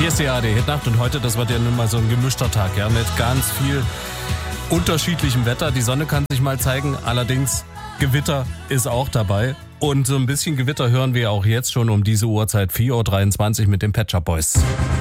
Hier ist die ARD-Hitnacht und heute, das wird ja nun mal so ein gemischter Tag, ja, mit ganz viel unterschiedlichem Wetter. Die Sonne kann sich mal zeigen, allerdings Gewitter ist auch dabei. Und so ein bisschen Gewitter hören wir auch jetzt schon um diese Uhrzeit 4.23 Uhr mit den Pet Shop Boys.